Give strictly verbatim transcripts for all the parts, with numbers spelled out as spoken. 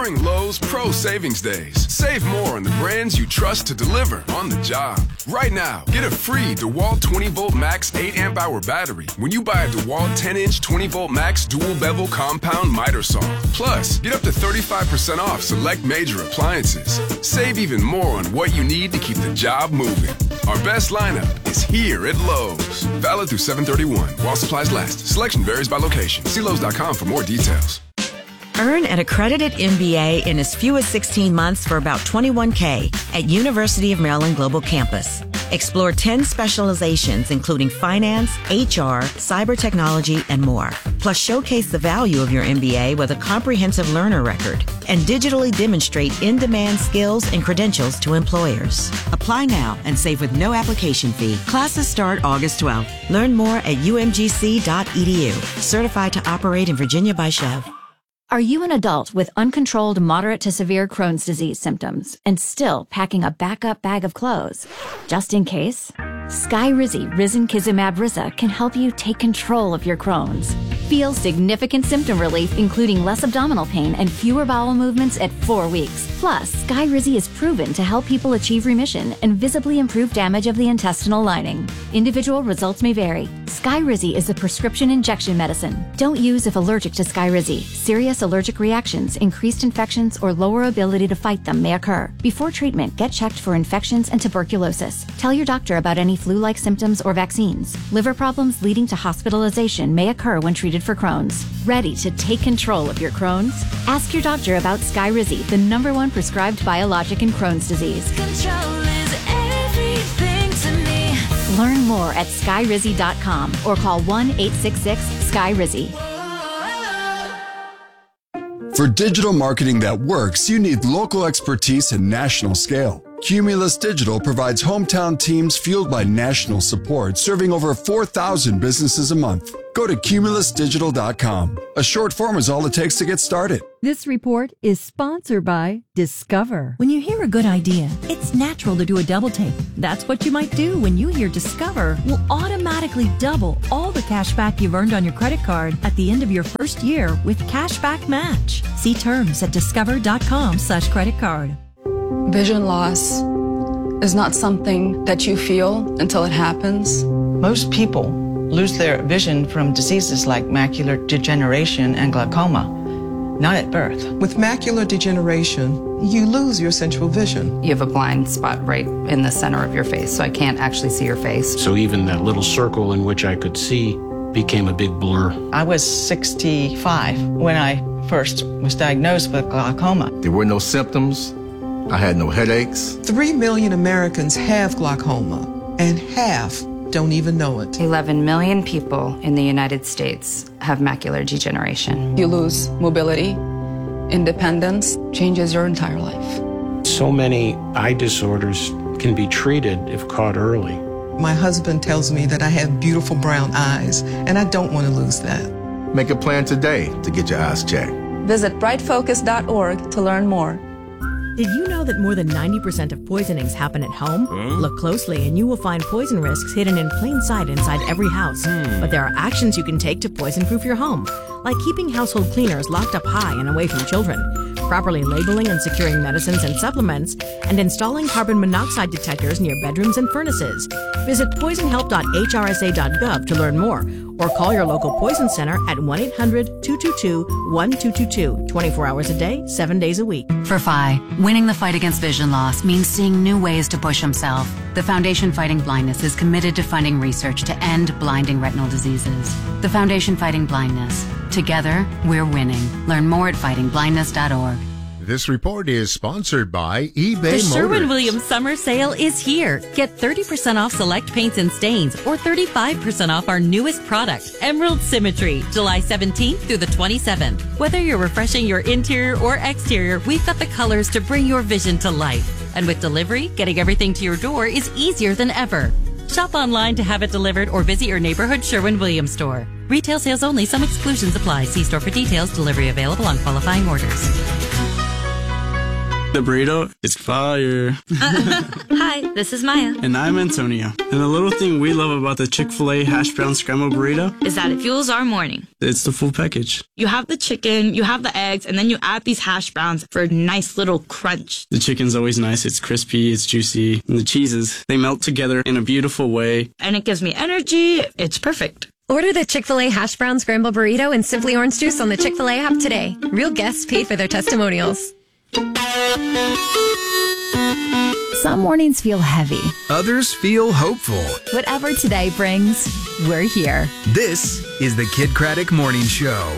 during Lowe's Pro Savings Days. Save more on the brands you trust to deliver on the job. Right now, get a free DeWalt twenty volt max eight amp hour battery when you buy a DeWalt ten inch twenty volt max dual bevel compound miter saw. Plus, get up to thirty-five percent off select major appliances. Save even more on what you need to keep the job moving. Our best lineup is here at Lowe's. Valid through seven thirty-one while supplies last. Selection varies by location. See Lowe's dot com for more details. Earn an accredited M B A in as few as sixteen months for about twenty-one K at University of Maryland Global Campus. Explore ten specializations including finance, H R, cyber technology, and more. Plus, showcase the value of your M B A with a comprehensive learner record and digitally demonstrate in-demand skills and credentials to employers. Apply now and save with no application fee. Classes start August twelfth. Learn more at U M G C dot E D U. Certified to operate in Virginia by Chev. Are you an adult with uncontrolled moderate to severe Crohn's disease symptoms and still packing a backup bag of clothes? Just in case, Skyrizi Risankizumab Riza can help you take control of your Crohn's. Feel significant symptom relief, including less abdominal pain and fewer bowel movements at four weeks. Plus, Skyrizi is proven to help people achieve remission and visibly improve damage of the intestinal lining. Individual results may vary. Skyrizi is a prescription injection medicine. Don't use if allergic to Skyrizi. Serious allergic reactions, increased infections, or lower ability to fight them may occur. Before treatment, get checked for infections and tuberculosis. Tell your doctor about any flu-like symptoms or vaccines. Liver problems leading to hospitalization may occur when treated for Crohn's. Ready to take control of your Crohn's? Ask your doctor about Skyrizi, the number one prescribed biologic in Crohn's disease. Control is everything to me. Learn more at skyrizi dot com or call one eight six six Skyrizi. For digital marketing that works, you need local expertise and national scale. Cumulus Digital provides hometown teams fueled by national support, serving over four thousand businesses a month. Go to cumulus digital dot com. A short form is all it takes to get started. This report is sponsored by Discover. When you hear a good idea, it's natural to do a double take. That's what you might do when you hear Discover will automatically double all the cash back you've earned on your credit card at the end of your first year with Cashback Match. See terms at discover dot com slash credit card. Vision loss is not something that you feel until it happens. Most people lose their vision from diseases like macular degeneration and glaucoma, not at birth. With macular degeneration, you lose your central vision. You have a blind spot right in the center of your face, so I can't actually see your face. So even that little circle in which I could see became a big blur. I was sixty-five when I first was diagnosed with glaucoma. There were no symptoms. I had no headaches. Three million Americans have glaucoma, and half don't even know it. eleven million people in the United States have macular degeneration. You lose mobility, independence, changes your entire life. So many eye disorders can be treated if caught early. My husband tells me that I have beautiful brown eyes, and I don't want to lose that. Make a plan today to get your eyes checked. Visit bright focus dot org to learn more. Did you know that more than ninety percent of poisonings happen at home? Huh? Look closely and you will find poison risks hidden in plain sight inside every house. Hmm. But there are actions you can take to poison-proof your home, like keeping household cleaners locked up high and away from children, properly labeling and securing medicines and supplements, and installing carbon monoxide detectors near bedrooms and furnaces. Visit poison help dot H R S A dot gov to learn more, or call your local poison center at one eight hundred two two two one two two two, twenty-four hours a day, seven days a week. For F I, winning the fight against vision loss means seeing new ways to push himself. The Foundation Fighting Blindness is committed to funding research to end blinding retinal diseases. The Foundation Fighting Blindness. Together, we're winning. Learn more at fighting blindness dot org. This report is sponsored by eBay The Motors. Sherwin-Williams summer sale is here. Get thirty percent off select paints and stains or thirty-five percent off our newest product, Emerald Symmetry, July seventeenth through the twenty-seventh. Whether you're refreshing your interior or exterior, we've got the colors to bring your vision to life. And with delivery, getting everything to your door is easier than ever. Shop online to have it delivered or visit your neighborhood Sherwin-Williams store. Retail sales only. Some exclusions apply. See store for details. Delivery available on qualifying orders. The burrito is fire. Hi, this is Maya. And I'm Antonio. And the little thing we love about the Chick-fil-A hash brown scrambled burrito Is that it fuels our morning. It's the full package. You have the chicken, you have the eggs, and then you add these hash browns for a nice little crunch. The chicken's always nice. It's crispy, it's juicy. And the cheeses, they melt together in a beautiful way. And it gives me energy. It's perfect. Order the Chick-fil-A hash brown scrambled burrito and Simply Orange Juice on the Chick-fil-A app today. Real guests pay for their testimonials. Some mornings feel heavy. Others feel hopeful. Whatever today brings, we're here. This is the Kid Craddock Morning Show.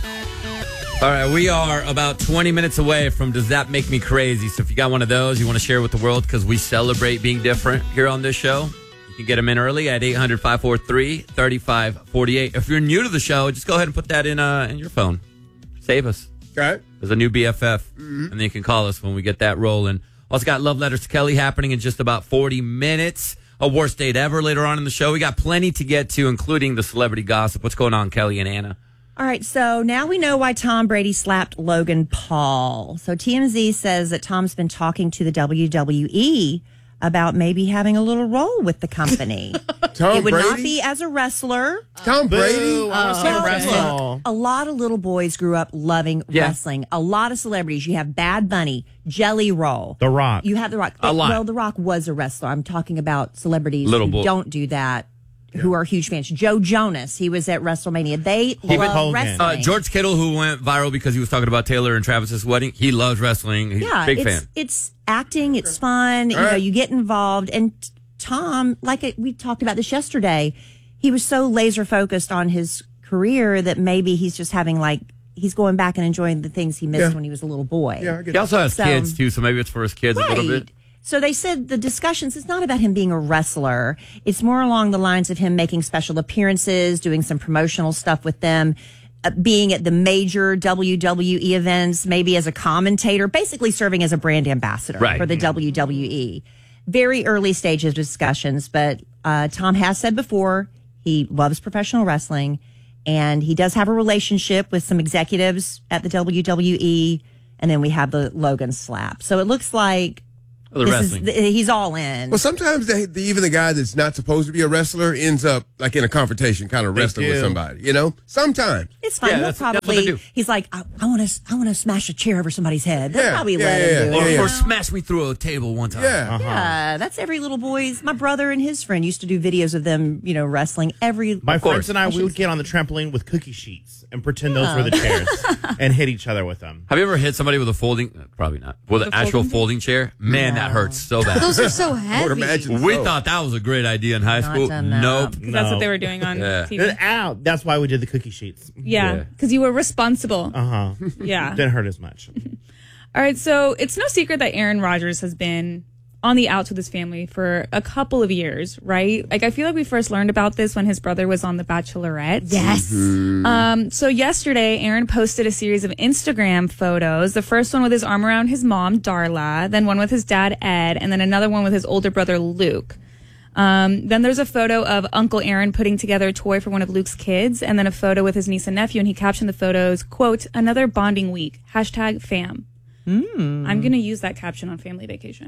All right, we are about twenty minutes away from Does That Make Me Crazy? So if you got one of those, you want to share with the world because we celebrate being different here on this show, you can get them in early at eight hundred, five four three, three five four eight. If you're new to the show, just go ahead and put that in uh, in your phone. Save us. Okay. There's a new B F F, Mm-hmm. and then you can call us when we get that rolling. Also got Love Letters to Kelly happening in just about forty minutes. A worst date ever later on in the show. We got plenty to get to, including the celebrity gossip. What's going on, Kelly and Anna? All right, so now we know why Tom Brady slapped Logan Paul. So T M Z says that Tom's been talking to the W W E about maybe having a little role with the company. Tom it would Brady? not be as a wrestler. Tom Brady? Boo, I wanna see him wrestle. A lot of little boys grew up loving Yeah. wrestling. A lot of celebrities. You have Bad Bunny, Jelly Roll. The Rock. You have The Rock. A lot. Well, The Rock was a wrestler. I'm talking about celebrities Little who boy. don't do that, who are huge fans. Joe Jonas, he was at WrestleMania. They love wrestling. Uh, George Kittle, who went viral because he was talking about Taylor and Travis's wedding, he loves wrestling. He's yeah, a big it's, fan. It's acting. It's fun. You All know, right. you get involved. And t- Tom, like it, we talked about this yesterday, he was so laser focused on his career that maybe he's just having like he's going back and enjoying the things he missed Yeah. when he was a little boy. Yeah, He also has So- kids, too, so maybe it's for his kids a little Right. bit. So they said the discussions, it's not about him being a wrestler. It's more along the lines of him making special appearances, doing some promotional stuff with them, uh, being at the major W W E events, maybe as a commentator, basically serving as a brand ambassador Right. for the W W E. Very early stages of discussions, but uh, Tom has said before he loves professional wrestling, and he does have a relationship with some executives at the W W E, and then we have the Logan slap. So it looks like Oh, the this wrestling. is, th- he's all in. Well, sometimes they, the, even the guy that's not supposed to be a wrestler ends up like in a confrontation, kind of They wrestling with do. somebody. You know, sometimes It's fine. He'll probably. He's like, I want to. I want to smash a chair over somebody's head. They'll Yeah, probably yeah, let yeah, him do Or, it. or smash me through a table one time. Yeah. Yeah, that's every little boy's. My brother and his friend used to do videos of them, you know, wrestling every. My of friends course. and I, we would get on the trampoline with cookie sheets and pretend those Yeah. were the chairs and hit each other with them. Have you ever hit somebody with a folding? uh, Probably not. With an The actual folding folding chair? Man, that hurts so bad. Those are so heavy. I would imagine We so. thought that was a great idea in high Not school. done that. Nope. Because that's what they were doing on Yeah. T V. Ow! That's why we did the cookie sheets. Yeah, because you were responsible. Uh huh. Yeah. Didn't hurt as much. All right, so it's no secret that Aaron Rodgers has been on the outs with his family for a couple of years, right? Like, I feel like we first learned about this when his brother was on The Bachelorette. Yes. Um, so yesterday, Aaron posted a series of Instagram photos. The first one with his arm around his mom, Darla, then one with his dad, Ed, and then another one with his older brother, Luke. Um, then there's a photo of Uncle Aaron putting together a toy for one of Luke's kids, and then a photo with his niece and nephew, and he captioned the photos, quote, another bonding week, hashtag fam. Mm. I'm going to use that caption on family vacation.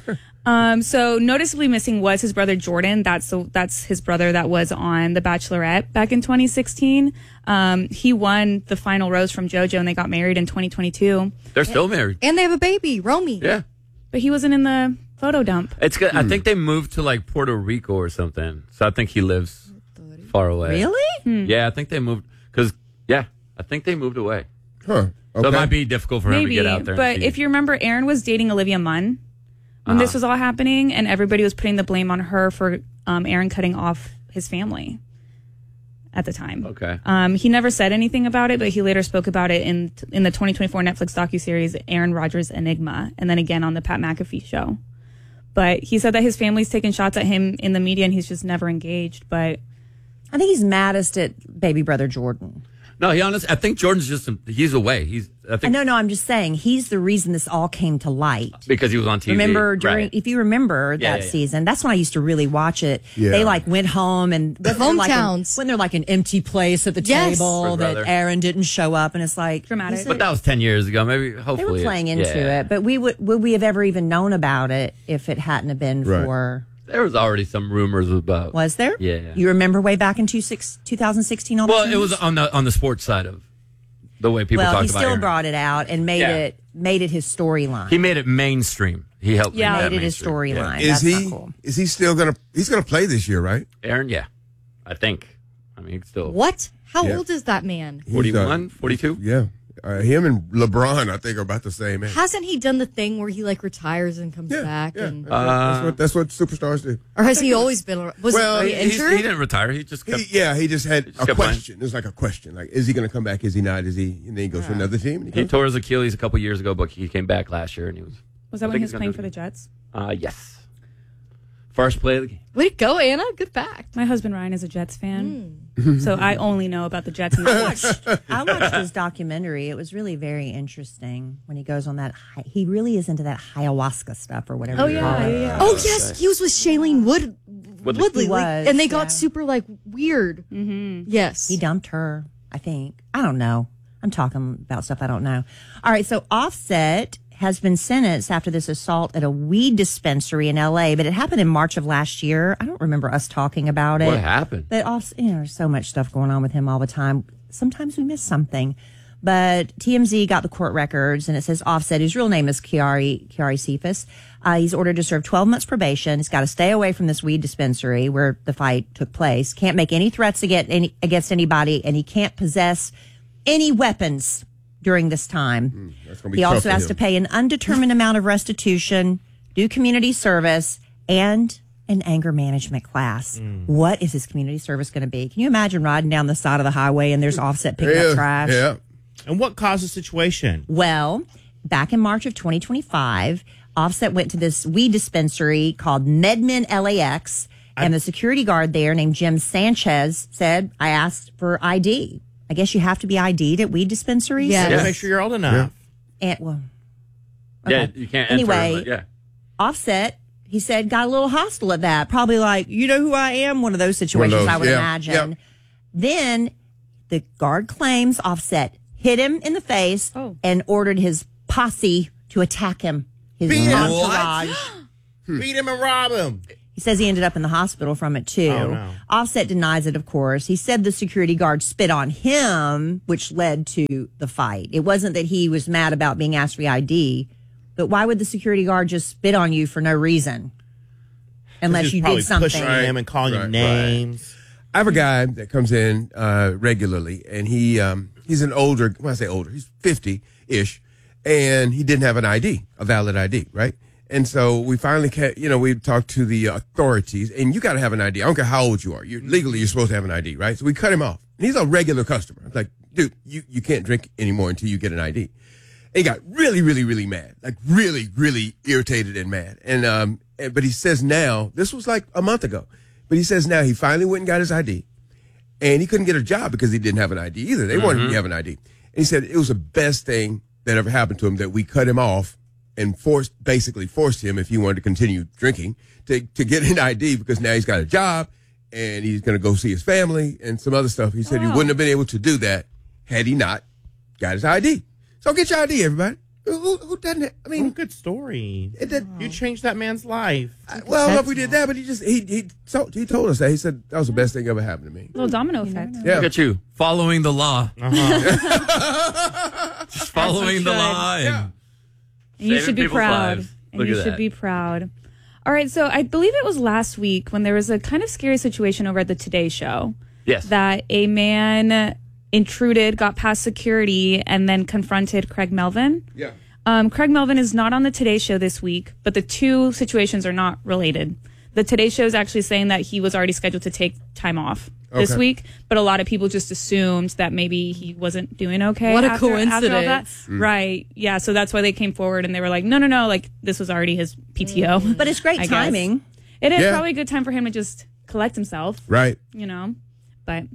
um, so noticeably missing was his brother Jordan. That's the, that's his brother that was on The Bachelorette back in twenty sixteen. Um, he won the final rose from JoJo, and they got married in twenty twenty-two. They're still married. And they have a baby, Romy. Yeah. But he wasn't in the photo dump. It's good. I think they moved to like Puerto Rico or something. So I think he lives far away. Really? Hmm. Yeah, I think they moved because yeah, I think they moved away. Huh. So it Okay. might be difficult for him to Maybe, get out there. and but see. if you remember, Aaron was dating Olivia Munn when this Uh-huh. was all happening, and everybody was putting the blame on her for um, Aaron cutting off his family at the time. Okay. Um, he never said anything about it, but he later spoke about it in in the twenty twenty-four Netflix docuseries Aaron Rodgers Enigma, and then again on the Pat McAfee show. But he said that his family's taken shots at him in the media, and he's just never engaged. But I think he's maddest at baby brother Jordan. No, he honest. I think Jordan's just he's away. He's I think no, no. I'm just saying he's the reason this all came to light. because he was on T V. Remember during, right. if you remember Yeah, that yeah, yeah. season, that's when I used to really watch it. Yeah. They like went home and the hometowns. When they're like an empty place at the Yes. table Big that Brother. Aaron didn't show up, and it's like dramatic. But that was ten years ago. Maybe They hopefully were playing into yeah. it, but we would would we have ever even known about it if it hadn't have been Right. for? There was already some rumors about. Was there? Yeah. You remember way back in two six, twenty sixteen? All Well, those it was rumors? on the on the sports side of the way people well, talk he about still Aaron. brought it out and made Yeah. it made it his storyline. He made it mainstream. He helped. Yeah, make that made it his mainstream. storyline. Is That's he? not cool. Is he still gonna? He's gonna play this year, right? Aaron, yeah, I think. I mean, he's still What? How Yeah. old is that man? He's, forty-one, forty-two? Yeah, uh, him and LeBron, I think, are about the same age. Hasn't he done the thing where he like retires and comes back? And, that's, what, that's what superstars do. or has he always been? Was Well, he he's- injured? He didn't retire. He just kept. He- yeah, he just had just a kept playing. question. It was like a question, like, is he going to come back? Is he not? Is he? And then he goes to another team. And He he comes tore his Achilles a couple years ago, but he came back last year and he was. Was I that when think he was he's gonna playing do for it the Jets? Uh, yes. First play of the game. Way to go, Anna. Good fact. My husband Ryan is a Jets fan, so I only know about the Jets. And I watched, I watched his documentary. It was really very interesting when he goes on that. hi- He really is into that ayahuasca stuff or whatever. Oh you yeah, call it. yeah, yeah. Oh yes, he was with Shailene Wood Woodley. Woodley, He like, was, and they got yeah. super like weird. Mm-hmm. Yes, He dumped her, I think. I don't know. I'm talking about stuff I don't know. All right, so Offset has been sentenced after this assault at a weed dispensary in L A, but it happened in March of last year. I don't remember us talking about it. What happened? But Offset, you know, there's so much stuff going on with him all the time. Sometimes we miss something. But T M Z got the court records, and it says Offset, whose real name is Kiari, Kiari Cephas. Uh, he's ordered to serve twelve months probation. He's got to stay away from this weed dispensary where the fight took place. Can't make any threats against, any, against anybody, and he can't possess any weapons during this time. That's gonna be He tough also for has him. to pay an undetermined amount of restitution, do community service, and an anger management class. What is his community service going to be? Can you imagine riding down the side of the highway and there's Offset picking Yeah, up trash? yeah. And what caused the situation? Well, back in March of twenty twenty-five, Offset went to this weed dispensary called MedMen L A X, and the security guard there named Jim Sanchez said, I asked for I D. I guess you have to be I D'd at weed dispensaries? Yeah, Yes. make sure you're old enough. And, well, Yeah, okay. you can't Anyway, enter. But yeah. Offset, he said, got a little hostile at that. Probably like, you know who I am? One of those situations, those, I would yeah, imagine. yeah. Then the guard claims Offset hit him in the face Oh. and ordered his posse to attack him. His Beat him. entourage. Beat him and rob him. He says he ended up in the hospital from it too. Oh, no. Offset denies it, of course. He said the security guard spit on him, which led to the fight. It wasn't that he was mad about being asked for I D, but why would the security guard just spit on you for no reason? Unless He's you probably did something. pushing him and calling Right, him names. I have a guy that comes in uh, regularly, and he um, he's an older. When I say older, he's fifty ish, and he didn't have an I D, a valid I D, right? And so we finally, ca- you know, we talked to the authorities, and you got to have an I D. I don't care how old you are. You're legally, you're supposed to have an I D, right? So we cut him off, and he's a regular customer. It's like, dude, you you can't drink anymore until you get an I D. And he got really, really, really mad, like really, really irritated and mad. And um, and, but he says now, this was like a month ago. But he says now he finally went and got his I D, and he couldn't get a job because he didn't have an I D either. They wanted him to have an I D. And he said it was the best thing that ever happened to him that we cut him off and forced, basically forced him, if he wanted to continue drinking, to, to get an I D because now he's got a job and he's going to go see his family and some other stuff. He said he wouldn't have been able to do that had he not got his I D. So get your I D, everybody. Who, who, who doesn't have, I mean, What a good story. It did, You changed that man's life. well, I don't know if we did that, but he just, he, he, so, he told us that. He said that was the best thing ever happened to me. little domino effect. Yeah. Look at you following the law. Uh-huh. Just following the law. And And you saving should be people's proud. lives. And Look you at should that. be proud. All right, so I believe it was last week when there was a kind of scary situation over at the Today Show. Yes. That a man intruded, got past security, and then confronted Craig Melvin. Yeah. Um, Craig Melvin is not on the Today Show this week, but the two situations are not related. The Today Show is actually saying that he was already scheduled to take time off this Okay. week, but a lot of people just assumed that maybe he wasn't doing okay. What a after, after all that. coincidence. Mm. Right. Yeah. So that's why they came forward and they were like, no, no, no, like this was already his P T O. But it's great I guess. timing. It is Yeah. probably a good time for him to just collect himself. Right. You know, but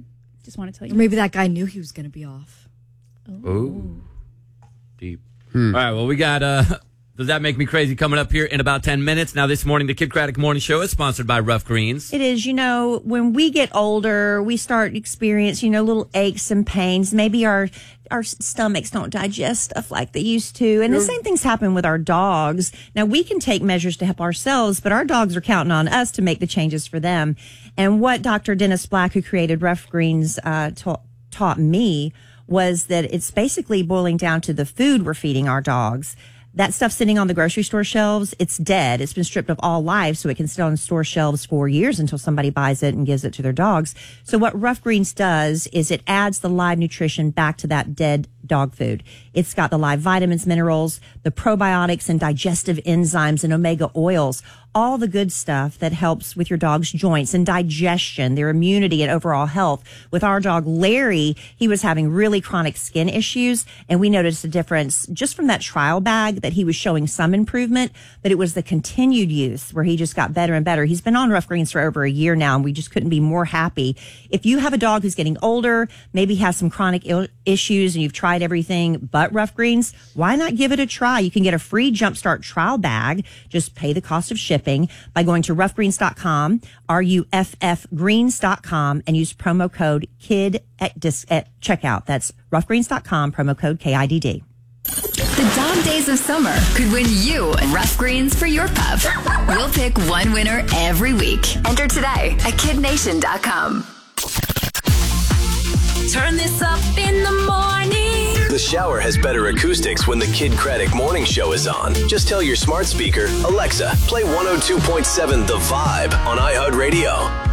Just want to tell you. Or maybe that guy knew he was going to be off. Ooh. Deep. All right, well, we got uh, Does That Make Me Crazy coming up here in about ten minutes. Now, this morning, the Kid Craddock Morning Show is sponsored by Rough Greens. It is. You know, when we get older, we start experience, you know, little aches and pains. Maybe our our stomachs don't digest stuff like they used to. And the same things happen with our dogs. Now, we can take measures to help ourselves, but our dogs are counting on us to make the changes for them. And what Doctor Dennis Black, who created Rough Greens, uh, ta- taught me was that it's basically boiling down to the food we're feeding our dogs. That stuff sitting on the grocery store shelves, it's dead. It's been stripped of all life, so it can sit on store shelves for years until somebody buys it and gives it to their dogs. So what Rough Greens does is it adds the live nutrition back to that dead dog food. It's got the live vitamins, minerals, the probiotics and digestive enzymes and omega oils, all the good stuff that helps with your dog's joints and digestion, their immunity and overall health. With our dog Larry, he was having really chronic skin issues, and we noticed a difference just from that trial bag that he was showing some improvement, but it was the continued use where he just got better and better. He's been on Rough Greens for over a year now, and we just couldn't be more happy. If you have a dog who's getting older, maybe has some chronic Ill- issues, and you've tried everything but Rough Greens, why not give it a try? You can get a free Jumpstart trial bag. Just pay the cost of shipping by going to rough greens dot com, R U F F greens dot com, and use promo code KID at, dis- at checkout. That's rough greens dot com, promo code K I D D. The dog days of summer could win you Rough Greens for your pup. We'll pick one winner every week. Enter today at kid nation dot com. Turn this up in the morning. The shower has better acoustics when the Kid Craddock Morning Show is on. Just tell your smart speaker, Alexa, play one oh two point seven The Vibe on iHeartRadio.